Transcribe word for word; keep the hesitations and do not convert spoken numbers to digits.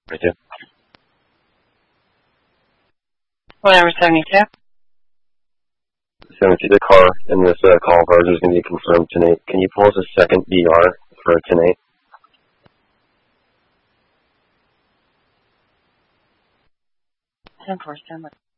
Right there. Whatever, seventy-two. seventy-two, the car in this uh, call of ours is going to be confirmed tonight. Can you pull us a second D R for tonight? ten four, stand by.